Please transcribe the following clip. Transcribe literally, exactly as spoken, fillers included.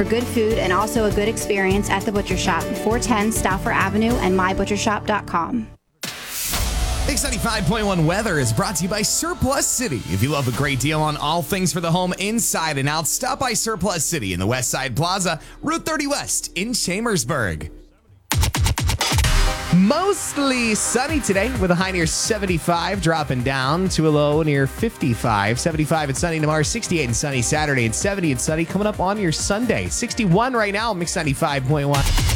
for good food and also a good experience at the Butcher Shop, four ten Stauffer Avenue and my butcher shop dot com. Mix ninety-five point one weather is brought to you by Surplus City. If you love a great deal on all things for the home inside and out, stop by Surplus City in the West Side Plaza, Route thirty West in Chambersburg. Mostly sunny today with a high near seventy-five, dropping down to a low near fifty-five. seventy-five and sunny tomorrow, sixty-eight and sunny Saturday, and seventy and sunny coming up on your Sunday. sixty-one right now, Mix ninety-five point one.